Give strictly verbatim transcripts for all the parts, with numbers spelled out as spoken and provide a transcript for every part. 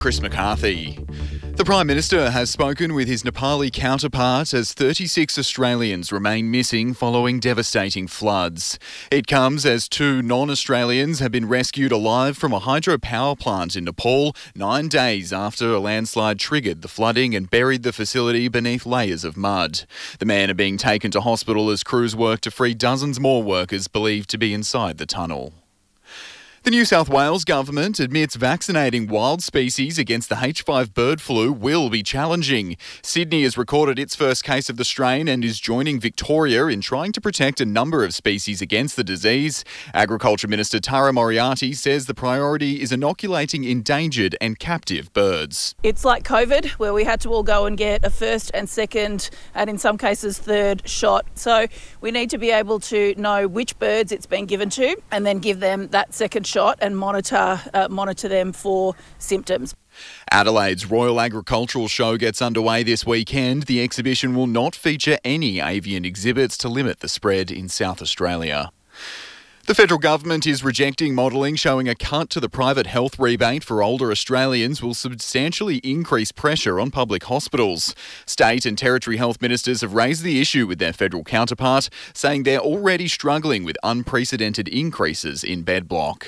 Chris McCarthy. The Prime Minister has spoken with his Nepali counterpart as thirty-six Australians remain missing following devastating floods. It comes as two non-Australians have been rescued alive from a hydropower plant in Nepal nine days after a landslide triggered the flooding and buried the facility beneath layers of mud. The men are being taken to hospital as crews work to free dozens more workers believed to be inside the tunnel. The New South Wales government admits vaccinating wild species against the H five bird flu will be challenging. Sydney has recorded its first case of the strain and is joining Victoria in trying to protect a number of species against the disease. Agriculture Minister Tara Moriarty says the priority is inoculating endangered and captive birds. It's like COVID, where we had to all go and get a first and second and in some cases third shot. So we need to be able to know which birds it's been given to and then give them that second shot. shot and monitor uh, monitor them for symptoms. Adelaide's Royal Agricultural Show gets underway this weekend. The exhibition will not feature any avian exhibits to limit the spread in South Australia. The federal government is rejecting modelling showing a cut to the private health rebate for older Australians will substantially increase pressure on public hospitals. State and territory health ministers have raised the issue with their federal counterpart, saying they're already struggling with unprecedented increases in bed block.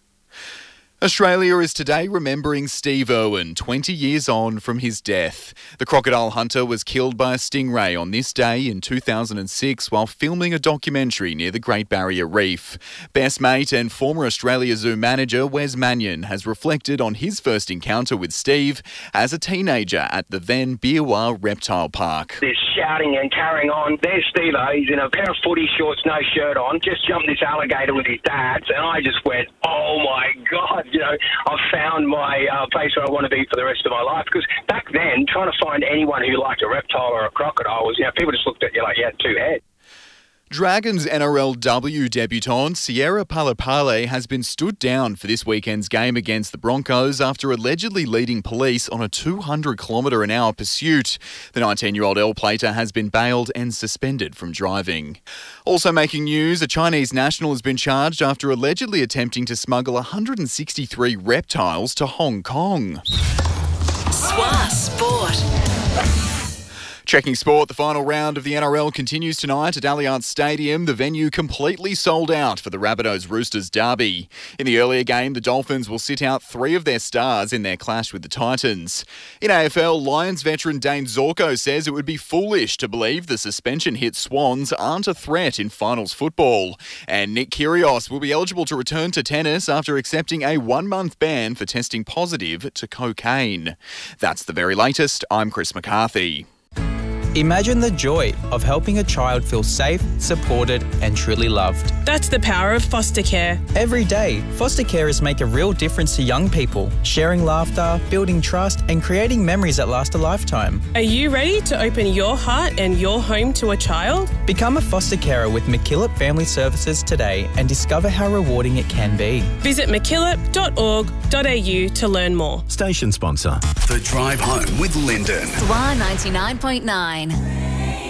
Australia is today remembering Steve Irwin, twenty years on from his death. The crocodile hunter was killed by a stingray on this day in two thousand six while filming a documentary near the Great Barrier Reef. Best mate and former Australia Zoo manager Wes Mannion has reflected on his first encounter with Steve as a teenager at the then Biawar Reptile Park. There's shouting and carrying on. There's Steve-O, he's in a pair of footy shorts, no shirt on, just jumped this alligator with his dad, and I just went, oh my God. You know, I've found my uh, place where I want to be for the rest of my life. Because back then, trying to find anyone who liked a reptile or a crocodile was, you know, people just looked at you like you had two heads. Dragons N R L W debutant Sierra Palapale has been stood down for this weekend's game against the Broncos after allegedly leading police on a two hundred kilometre an hour pursuit. The nineteen-year-old L Plater has been bailed and suspended from driving. Also making news, a Chinese national has been charged after allegedly attempting to smuggle one hundred sixty-three reptiles to Hong Kong. S W A Sport. Checking sport, the final round of the N R L continues tonight at Allianz Stadium. The venue completely sold out for the Rabbitohs-Roosters derby. In the earlier game, the Dolphins will sit out three of their stars in their clash with the Titans. In A F L, Lions veteran Dane Zorko says it would be foolish to believe the suspension-hit Swans aren't a threat in finals football. And Nick Kyrgios will be eligible to return to tennis after accepting a one-month ban for testing positive to cocaine. That's the very latest. I'm Chris McCarthy. Imagine the joy of helping a child feel safe, supported and truly loved. That's the power of foster care. Every day, foster carers make a real difference to young people, sharing laughter, building trust and creating memories that last a lifetime. Are you ready to open your heart and your home to a child? Become a foster carer with MacKillop Family Services today and discover how rewarding it can be. Visit mackillop dot org dot a u to learn more. Station sponsor. The Drive Home with Lyndon. S W A ninety-nine point nine.